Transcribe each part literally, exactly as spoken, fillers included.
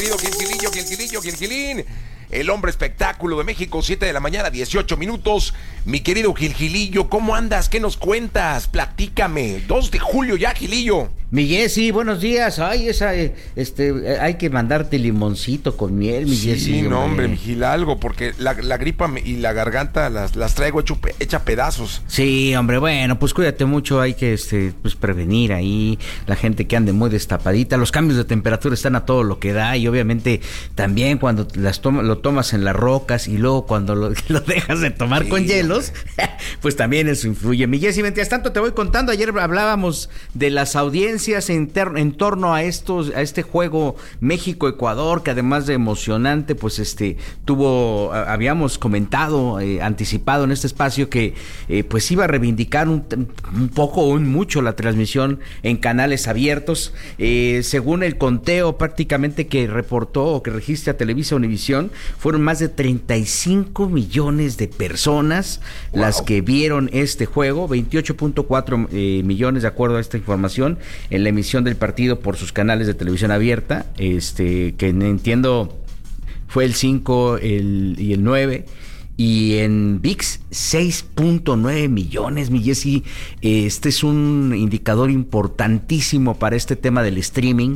querido Gilgilillo, Gilgilillo, Gilgilín. El hombre espectáculo de México, siete de la mañana, dieciocho minutos. Mi querido Gilgilillo, ¿cómo andas? ¿Qué nos cuentas? Platícame. dos de julio ya, Gilillo. Mi Jessy, buenos días. Ay, esa, este, hay que mandarte limoncito con miel, mi sí, Jessy. Sí, no, hombre, mi Gil, algo, porque la, la gripa y la garganta las, las traigo hecho, hecha pedazos. Sí, hombre, bueno, pues cuídate mucho, hay que, este, pues prevenir ahí, la gente que ande muy destapadita, los cambios de temperatura están a todo lo que da, y obviamente también cuando las toma, lo tomas en las rocas, y luego cuando lo, lo dejas de tomar sí, con hielos, pues también eso influye. Mi Jessy, mientras tanto te voy contando, ayer hablábamos de las audiencias En, ter- en torno a estos, a este juego México-Ecuador, que además de emocionante, pues este tuvo, a- habíamos comentado, eh, anticipado en este espacio que eh, pues iba a reivindicar un, un poco o un mucho la transmisión en canales abiertos. Eh, según el conteo prácticamente que reportó o que registra Televisa Univisión, fueron más de treinta y cinco millones de personas wow. las que vieron este juego, veintiocho punto cuatro eh, millones de acuerdo a esta información, en la emisión del partido por sus canales de televisión abierta, este que entiendo fue el cinco el, y el nueve, y en V I X seis punto nueve millones, mi Jessy. Este es un indicador importantísimo para este tema del streaming.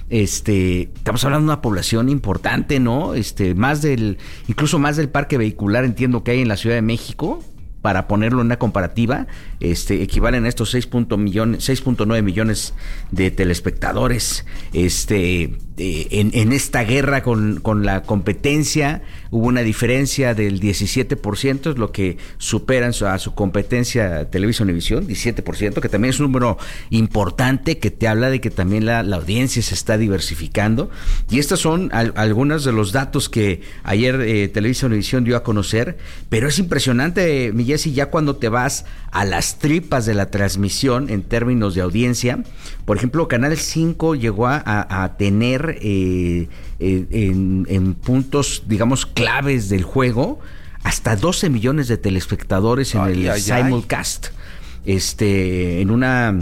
Este, estamos hablando de una población importante, ¿no? Este, más del, incluso más del parque vehicular, entiendo que hay en la Ciudad de México. Para ponerlo en una comparativa, este, equivalen a estos seis punto nueve millones de telespectadores. Este, eh, en, en esta guerra con, con la competencia hubo una diferencia del diecisiete por ciento, es lo que superan su, a su competencia Televisa Univisión, diecisiete por ciento, que también es un número importante que te habla de que también la, la audiencia se está diversificando. Y estos son al, algunos de los datos que ayer eh, Televisa Univisión dio a conocer, pero es impresionante, mi Jessy, ya cuando te vas a las tripas de la transmisión en términos de audiencia. Por ejemplo, Canal cinco llegó a, a tener eh, eh, en, en puntos, digamos, claves del juego, hasta doce millones de telespectadores en ay, el ay, simulcast. Ay. Este, en una...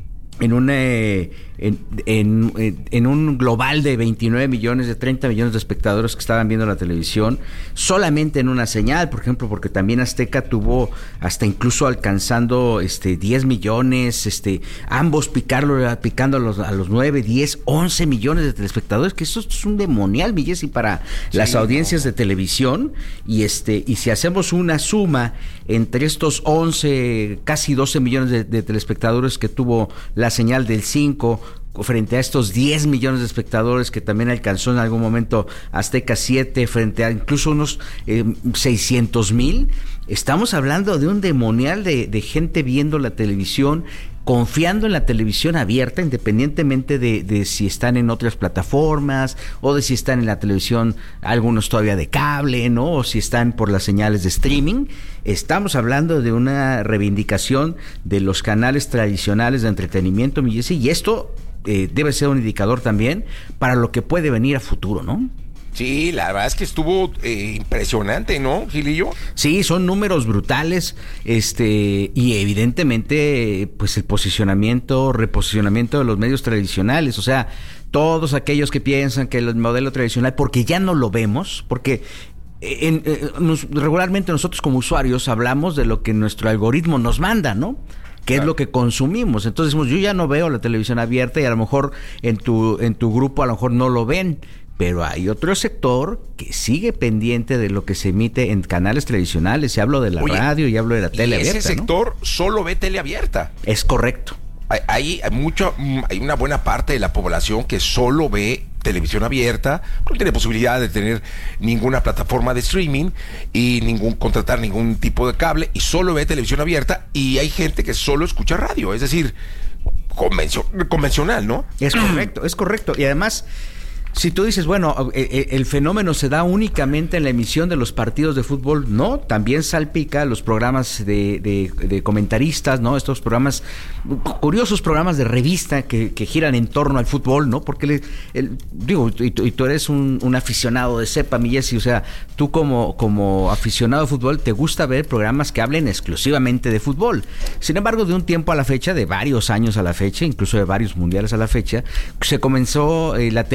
en una... En, en, en un global de veintinueve millones, de treinta millones de espectadores que estaban viendo la televisión, solamente en una señal, por ejemplo, porque también Azteca tuvo hasta incluso alcanzando este diez millones, este ambos picarlo, picando a los, a los nueve, diez, once millones de telespectadores, que eso es un demonial, mi Jessy, para sí, las audiencias no. de televisión. Y este y si hacemos una suma entre estos once, casi doce millones de, de telespectadores que tuvo la señal del cinco, frente a estos diez millones de espectadores que también alcanzó en algún momento Azteca siete, frente a incluso unos eh, seiscientos mil, estamos hablando de un demonial de, de gente viendo la televisión, confiando en la televisión abierta, independientemente de, de si están en otras plataformas o de si están en la televisión, algunos todavía de cable, ¿no? O si están por las señales de streaming. Estamos hablando de una reivindicación de los canales tradicionales de entretenimiento, mi Jessy, y esto eh, debe ser un indicador también para lo que puede venir a futuro, ¿no? Sí, la verdad es que estuvo eh, impresionante, ¿no, Gilillo? Sí, son números brutales, este, y evidentemente, pues el posicionamiento, reposicionamiento de los medios tradicionales, o sea, todos aquellos que piensan que el modelo tradicional, porque ya no lo vemos, porque en, en, nos, regularmente nosotros como usuarios hablamos de lo que nuestro algoritmo nos manda, ¿no? ¿Qué claro. es lo que consumimos? Entonces, yo ya no veo la televisión abierta y a lo mejor en tu, en tu grupo a lo mejor no lo ven. Pero hay otro sector que sigue pendiente de lo que se emite en canales tradicionales. Y hablo de la Oye, radio y hablo de la tele abierta. Ese sector ¿no? solo ve tele abierta. Es correcto. Hay, hay, hay, mucho, hay una buena parte de la población que solo ve televisión abierta, no tiene posibilidad de tener ninguna plataforma de streaming y ningún contratar ningún tipo de cable y solo ve televisión abierta, y hay gente que solo escucha radio, es decir, convencio, convencional, ¿no? Es correcto, es correcto. Y además, si tú dices, bueno, el fenómeno se da únicamente en la emisión de los partidos de fútbol, no, también salpica los programas de, de, de comentaristas, ¿no? Estos programas, curiosos programas de revista que, que giran en torno al fútbol, ¿no? Porque, le, el, digo, y, y tú eres un, un aficionado de cepa, mi Jessy, o sea, tú como, como aficionado de fútbol te gusta ver programas que hablen exclusivamente de fútbol. Sin embargo, de un tiempo a la fecha, de varios años a la fecha, incluso de varios mundiales a la fecha, se comenzó eh, la tendencia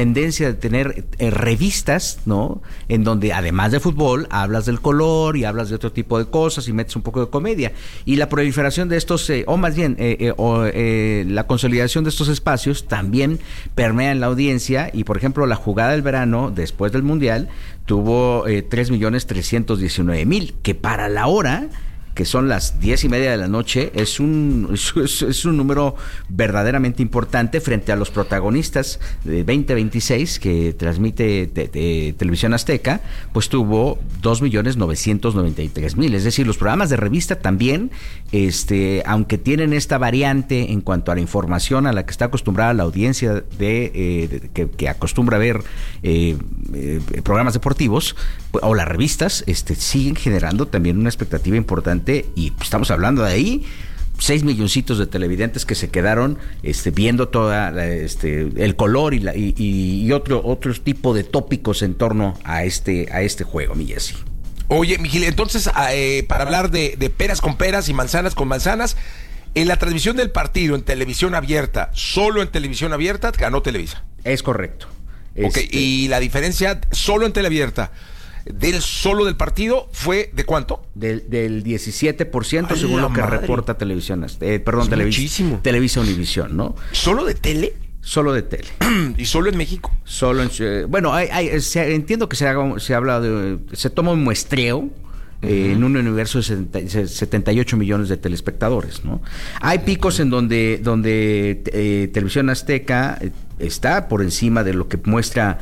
de tener eh, revistas, ¿no? En donde además de fútbol hablas del color y hablas de otro tipo de cosas y metes un poco de comedia. Y la proliferación de estos, eh, o más bien, eh, eh, o, eh, la consolidación de estos espacios también permea en la audiencia. Y por ejemplo, la jugada del verano después del Mundial tuvo eh, tres millones trescientos diecinueve mil, que para la hora, que son las diez y media de la noche, es un, es, es un número verdaderamente importante frente a los protagonistas de veinte veintiséis que transmite de, de Televisión Azteca, pues tuvo dos millones novecientos noventa y tres mil. Es decir, los programas de revista también, este, aunque tienen esta variante en cuanto a la información a la que está acostumbrada la audiencia de, eh, de que, que acostumbra a ver eh, eh, programas deportivos, o las revistas, este, siguen generando también una expectativa importante. Y estamos hablando de ahí seis milloncitos de televidentes que se quedaron este, viendo toda la, este, el color y, la, y, y otro otros tipo de tópicos en torno a este a este juego, mi Jessy. Oye, Miguel, entonces eh, para hablar de, de peras con peras y manzanas con manzanas, en la transmisión del partido en televisión abierta, solo en televisión abierta, ganó Televisa. Es correcto. Ok, este... y la diferencia solo en teleabierta del solo del partido fue ¿de cuánto? Del, del diecisiete por ciento según lo que madre. reporta Televisión, eh, perdón, es Televis, muchísimo. Televisa Univisión, ¿no? ¿Solo de tele? Solo de tele. ¿Y solo en México? Solo en... Eh, bueno, hay, hay, se, entiendo que se, haga, se habla de... Se toma un muestreo uh-huh. eh, en un universo de setenta y ocho millones de telespectadores, ¿no? Hay picos en donde, donde eh, Televisión Azteca eh, está por encima de lo que muestra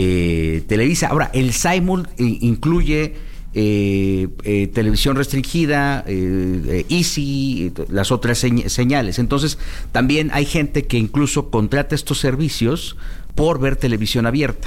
eh, Televisa. Ahora, el Simul eh, incluye... Eh, eh, televisión restringida, eh, eh, Easy, las otras señ- señales. Entonces, también hay gente que incluso contrata estos servicios por ver televisión abierta.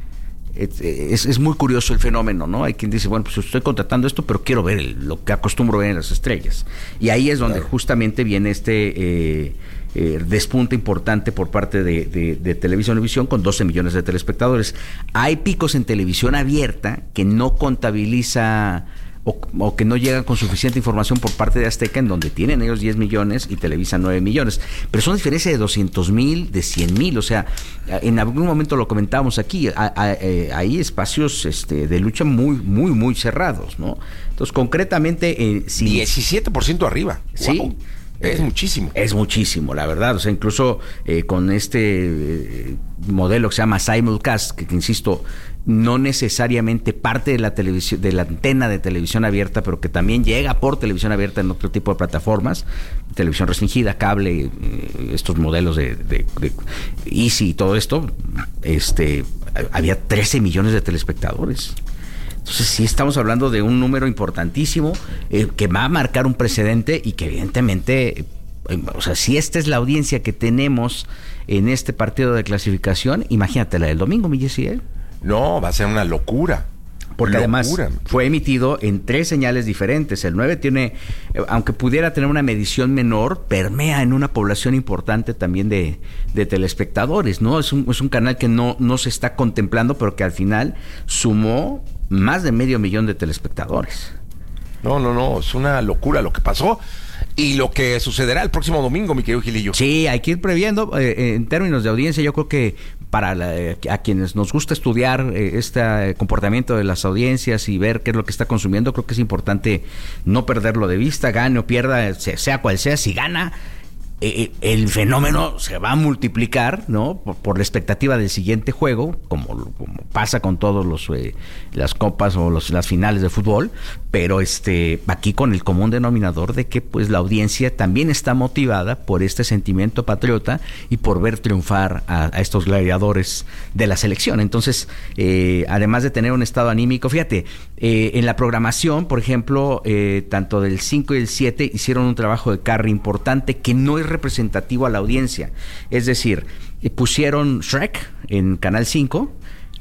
Es, es, es muy curioso el fenómeno, ¿no? Hay quien dice, bueno, pues estoy contratando esto, pero quiero ver el, lo que acostumbro ver en las estrellas. Y ahí es donde claro. justamente viene este eh, eh, despunte importante por parte de, de, de Televisa Univisión con doce millones de telespectadores. Hay picos en televisión abierta que no contabiliza o, o que no llegan con suficiente información por parte de Azteca, en donde tienen ellos diez millones y Televisa nueve millones. Pero son diferencias de doscientos mil, de cien mil, o sea, en algún momento lo comentábamos aquí, a, a, a, hay espacios este, de lucha muy, muy, muy cerrados, ¿no? Entonces, concretamente... Eh, si, diecisiete por ciento arriba. Sí. Wow. Es muchísimo. Es muchísimo, la verdad. O sea, incluso eh, con este eh, modelo que se llama Simulcast, que, que insisto, no necesariamente parte de la televisión, de la antena de televisión abierta, pero que también llega por televisión abierta en otro tipo de plataformas, televisión restringida, cable, eh, estos modelos de, de, de Easy y todo esto, este, había trece millones de telespectadores. Entonces sí estamos hablando de un número importantísimo eh, que va a marcar un precedente y que evidentemente, eh, o sea, si esta es la audiencia que tenemos en este partido de clasificación, imagínate la del domingo, mi Jessy, ¿eh? No, va a ser una locura. Porque locura. Además fue emitido en tres señales diferentes. El nueve tiene, aunque pudiera tener una medición menor, permea en una población importante también de, de telespectadores, ¿no? Es un, es un canal que no, no se está contemplando, pero que al final sumó más de medio millón de telespectadores. No, no, no, es una locura lo que pasó y lo que sucederá el próximo domingo, mi querido Gilillo. Sí, hay que ir previendo. Eh, en términos de audiencia, yo creo que para la, a quienes nos gusta estudiar eh, este comportamiento de las audiencias y ver qué es lo que está consumiendo, creo que es importante no perderlo de vista, gane o pierda, sea cual sea. Si gana, eh, el fenómeno se va a multiplicar, ¿no? Por, por la expectativa del siguiente juego, como, como pasa con todos los eh, las copas o los, las finales de fútbol, pero este aquí con el común denominador de que pues la audiencia también está motivada por este sentimiento patriota y por ver triunfar a, a estos gladiadores de la selección. Entonces, eh, además de tener un estado anímico, fíjate, eh, en la programación, por ejemplo, eh, tanto del cinco y el siete hicieron un trabajo de carry importante que no es representativo a la audiencia. Es decir, pusieron Shrek en Canal cinco,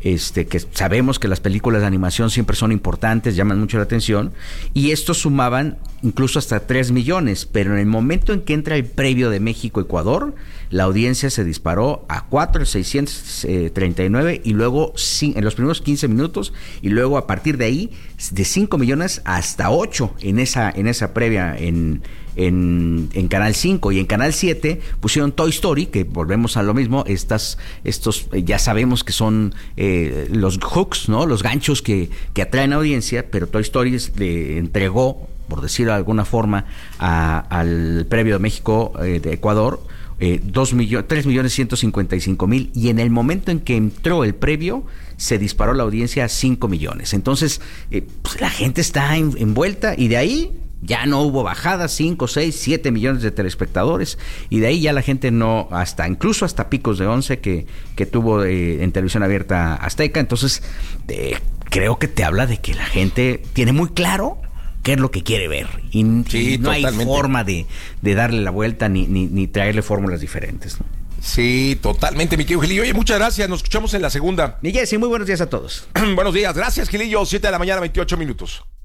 este, que sabemos que las películas de animación siempre son importantes, llaman mucho la atención, y estos sumaban incluso hasta tres millones, pero en el momento en que entra el previo de México-Ecuador, la audiencia se disparó a cuatro, seiscientos treinta y nueve, y luego en los primeros quince minutos, y luego a partir de ahí, de cinco millones hasta ocho en esa, en esa previa en, en, en Canal cinco, y en Canal siete pusieron Toy Story, que volvemos a lo mismo, estas, estos ya sabemos que son eh, los hooks, ¿no? Los ganchos que, que atraen audiencia, pero Toy Story le entregó, por decirlo de alguna forma, a, al previo de México eh, de Ecuador, eh, dos millones, tres millones ciento cincuenta y cinco mil, y en el momento en que entró el previo, se disparó la audiencia a cinco millones. Entonces, eh, pues la gente está en, envuelta, y de ahí ya no hubo bajada, cinco, seis, siete millones de telespectadores, y de ahí ya la gente no, hasta incluso hasta picos de once que, que tuvo eh, en televisión abierta Azteca. Entonces, eh, creo que te habla de que la gente tiene muy claro qué es lo que quiere ver, y, sí, y no totalmente. hay forma de, de darle la vuelta ni, ni, ni traerle fórmulas diferentes, ¿no? Sí, totalmente, mi querido Gilillo. Oye, muchas gracias, nos escuchamos en la segunda. Y Jessy, muy buenos días a todos. Buenos días, gracias, Gilillo, siete de la mañana, veintiocho minutos.